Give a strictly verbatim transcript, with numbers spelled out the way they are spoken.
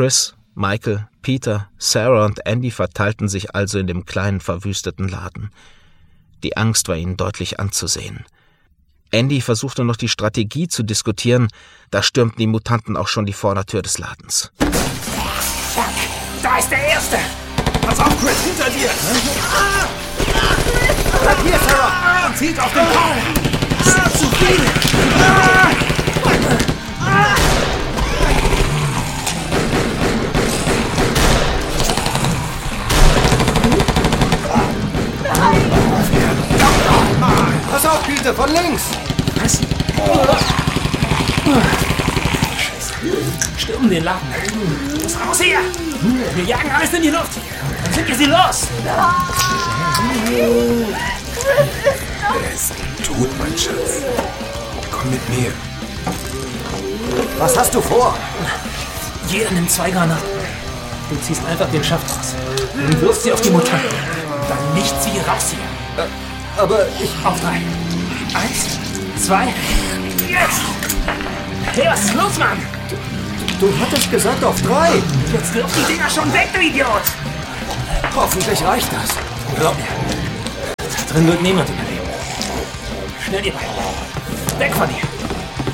Chris, Michael, Peter, Sarah und Andy verteilten sich also in dem kleinen, verwüsteten Laden. Die Angst war ihnen deutlich anzusehen. Andy versuchte noch die Strategie zu diskutieren, da stürmten die Mutanten auch schon die Vordertür des Ladens. Fuck, da ist der Erste! Pass auf, Chris, hinter dir! Ah! Bleib hier, Sarah! Und zieht auf den Baum! Ah, zu viel! Ah! Ah! Pass auf, Peter, von links! Was? Scheiße. Stürmen den Laden. Los, raus hier! Wir jagen alles in die Luft. Dann sind wir sie los. Er ist tot, mein Schatz. Komm mit mir. Was hast du vor? Jeder nimmt zwei Granaten. Du ziehst einfach den Schaft raus. Und wirfst sie auf die Mutanten. Dann nicht sie raus hier. Aber ich... Auf drei. Eins, zwei, jetzt! Hey, was ist los, Mann? Du hattest gesagt auf drei. Jetzt wirf die Dinger schon weg, du Idiot! Hoffentlich reicht das. Glaub mir. Da drin wird niemand überleben. Schnell, ihr beiden. Weg von hier.